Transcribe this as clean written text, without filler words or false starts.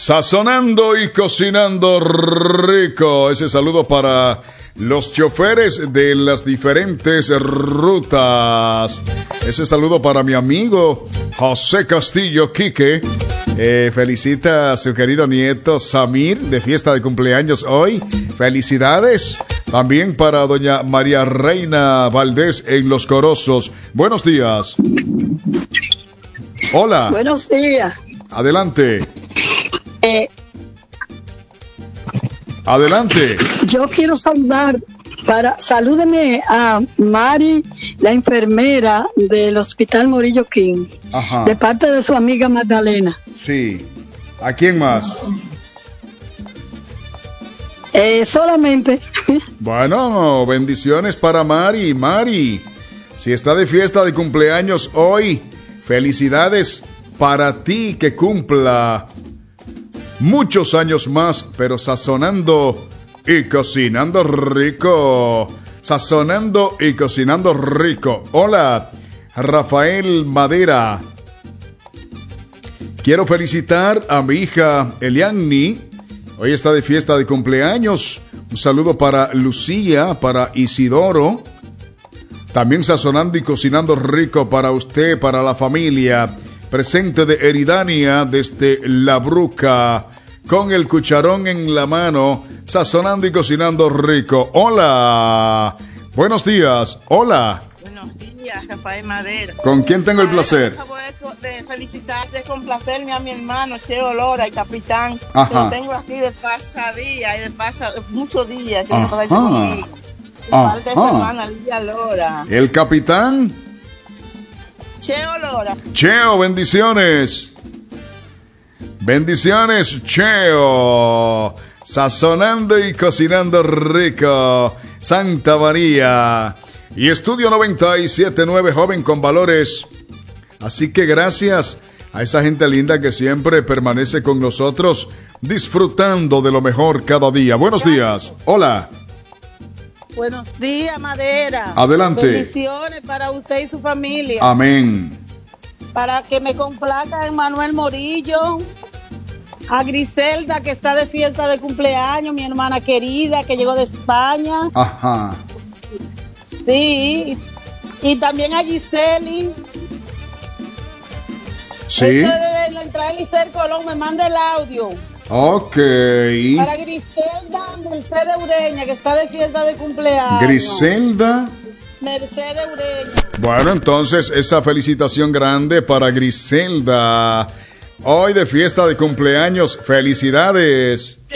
Sazonando y cocinando rico. Ese saludo para los choferes de las diferentes rutas. Ese saludo para mi amigo José Castillo Quique. Felicita a su querido nieto Samir de fiesta de cumpleaños hoy. Felicidades. También para doña María Reina Valdés en Los Corozos. Buenos días. Hola. Buenos días. Adelante. Adelante. Yo quiero salúdeme a Mari, la enfermera del Hospital Morillo King. Ajá. De parte de su amiga Magdalena. Sí. ¿A quién más? Solamente. Bueno, bendiciones para Mari. Mari, si está de fiesta de cumpleaños hoy, felicidades para ti, que cumpla muchos años más, pero sazonando y cocinando rico. Sazonando y cocinando rico. Hola, Rafael Madera. Quiero felicitar a mi hija Eliani. Hoy está de fiesta de cumpleaños. Un saludo para Lucía, para Isidoro. También sazonando y cocinando rico para usted, para la familia. Presente de Eridania desde La Bruca, con el cucharón en la mano, sazonando y cocinando rico. Hola, buenos días. Hola. Buenos días, Rafael Madera. ¿Con quién tengo el placer? De felicitar, de complacerme a mi hermano Cheo Lora, el capitán. Ajá. Que lo tengo aquí de pasadía y de muchos días que me parece conmigo. Parte de su hermana Lidia Lora. ¿El capitán? Cheo Lora. Cheo, bendiciones. Bendiciones, Cheo. Sazonando y cocinando rico. Santa María. Y Estudio 97.9, joven con valores. Así que gracias a esa gente linda que siempre permanece con nosotros, disfrutando de lo mejor cada día. Buenos días. Hola. Buenos días, Madera. Adelante. Bendiciones para usted y su familia. Amén. Para que me complazca a Manuel Morillo, a Griselda, que está de fiesta de cumpleaños, mi hermana querida, que llegó de España. Ajá. Sí. Y también a Giseli. Sí. De la entrada de Licer Colón, me manda el audio. Ok. Para Griselda Mercedes Ureña, que está de fiesta de cumpleaños. Griselda Mercedes Ureña. Bueno, entonces esa felicitación grande para Griselda. Hoy de fiesta de cumpleaños. Felicidades.